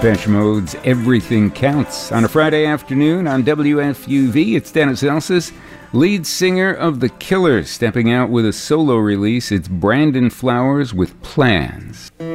Depeche Mode's Everything Counts. On a Friday afternoon on WFUV, it's Dennis Elsas, lead singer of The Killers, stepping out with a solo release. It's Brandon Flowers with Plans.